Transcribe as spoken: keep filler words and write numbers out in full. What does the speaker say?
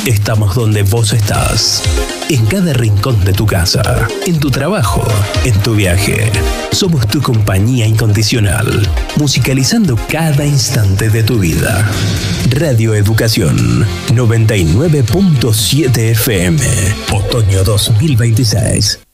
estamos donde vos estás. En cada rincón de tu casa, en tu trabajo, en tu viaje. Somos tu compañía incondicional, musicalizando cada instante de tu vida. Radio Educación noventa y nueve punto siete F M, otoño dos mil veintiséis.